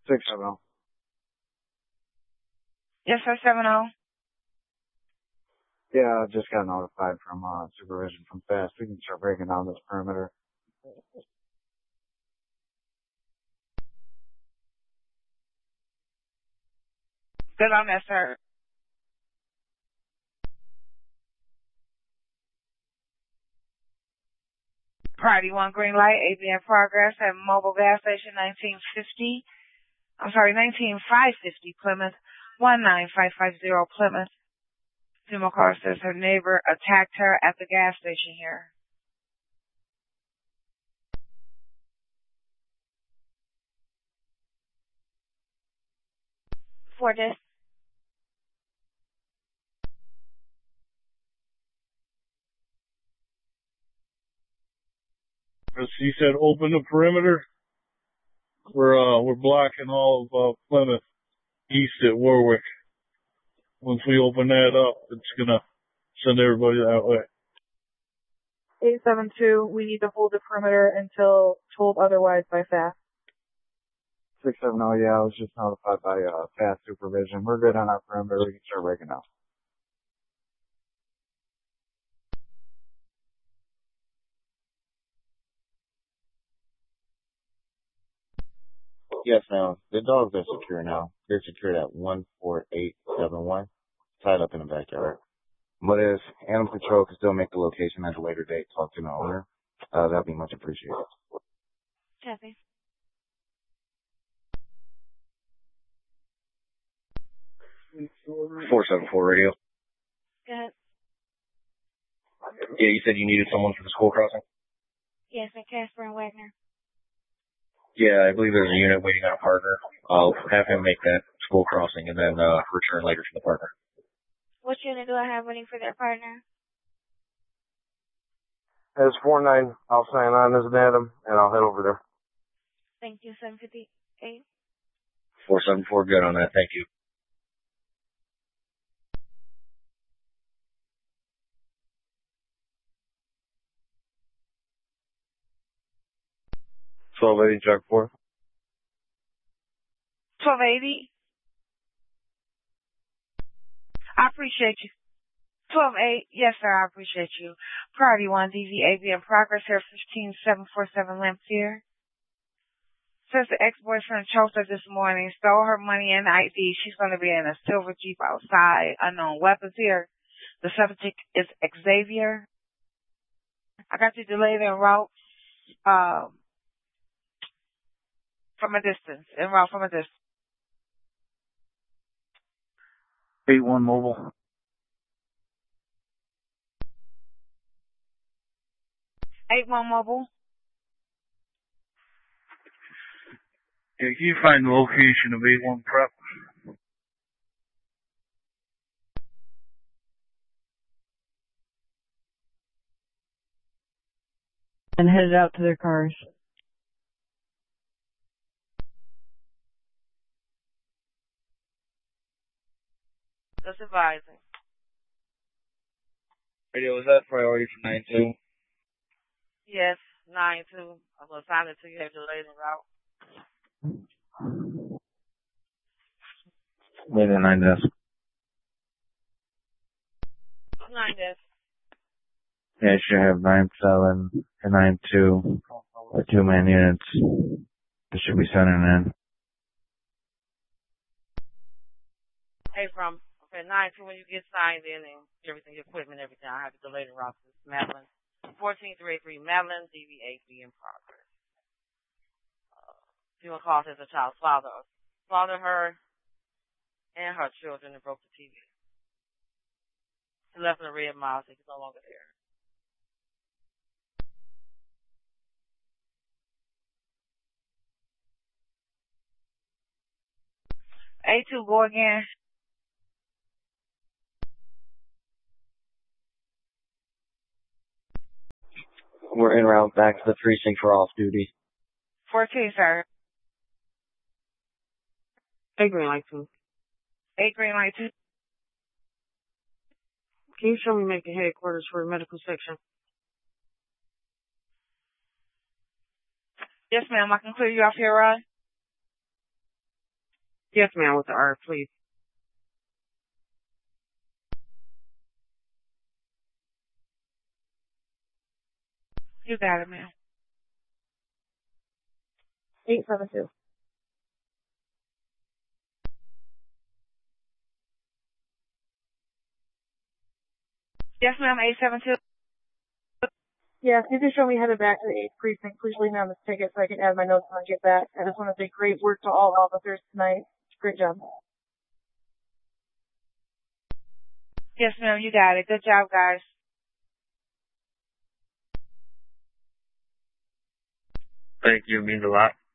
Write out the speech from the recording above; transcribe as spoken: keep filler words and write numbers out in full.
Six seven zero. Yes, sir, seven zero. Yeah, I just got notified from uh, supervision from FAST. We can start breaking down this perimeter. Good on that, sir. Priority one green light, A B in progress at Mobile Gas Station nineteen fifty. I'm sorry, nineteen five fifty Plymouth, one nine five five zero Plymouth. Female car says her neighbor attacked her at the gas station here. For this. He said open the perimeter. We're uh we're blocking all of uh, Plymouth east at Warwick. Once we open that up, it's gonna send everybody that way. eight seven two, we need to hold the perimeter until told otherwise by FAST. Six seven zero. Yeah, I was just notified by uh, FAST supervision. We're good on our perimeter. We can start breaking down. Yes, ma'am. The dogs are secure now. They're secured at one four eight seven one, tied up in the backyard. But if Animal Control can still make the location at a later date, talk to the owner, uh, that'd be much appreciated. Copy. four seven four radio. Go ahead. Yeah, you said you needed someone for the school crossing? Yes, at Casper and Wagner. Yeah, I believe there's a unit waiting on a partner. I'll have him make that school crossing and then uh, return later to the partner. What unit do I have waiting for their partner? It's four nine. I'll sign on as an Adam, and I'll head over there. Thank you, seven fifty-eight. four seven four, good on that. Thank you. twelve eighty, Jack four. twelve eighty. I appreciate you. twelve eight. Yes, sir, I appreciate you. Priority one, D V A B in progress here, fifteen seven four seven Lamphere. Says the ex-boyfriend choked her this morning, stole her money and I D. She's going to be in a silver Jeep outside. Unknown weapons here. The subject is Xavier. I got you delayed en route um, from a distance. En route from a distance. eight one mobile. eight one mobile. Yeah, can you find the location of eight one prep? And headed out to their cars. Just advising. Radio, is that priority for nine two? Yes, nine two. I'm going to sign it to you. Have delayed en route. Wait a nine desk. Nine desk. Yeah, I should have nine seven and nine two or two man units. They should be sending in. Hey, from okay, nine two. When you get signed in and everything, your equipment, everything, I have to delay en route to Madeline. fourteen three eighty-three Madeline, D V A B in progress. Female calls as a child's father slaughtered her and her children and broke the T V. She left in a red mile, so she's no longer there. A two, go again. We're en route back to the precinct for off duty. fourteen, sir. Hey, green light two. eight green light two. Can you show me making headquarters for the medical section? Yes, ma'am. I can clear you off here, Rod. Yes, ma'am, with the R, please. You got it, ma'am. eight seven two. Yes, ma'am, eight seven two. Yeah, you can show me headed back to the eighth precinct. Please leave me on this ticket so I can add my notes when I get back. I just want to say great work to all officers tonight. Great job. Yes, ma'am, you got it. Good job, guys. Thank you. It means a lot.